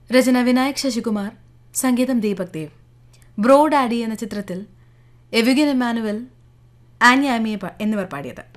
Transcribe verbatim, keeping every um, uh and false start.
രചന വിനായക് ശശികുമാർ, സംഗീതം Deepak Dev. Bro daddy എന്ന ചിത്രത്തിൽ എവിഗൻ എമാനുവൽ, ആനി ആമിയെ എന്നിവർ പാടിയത്.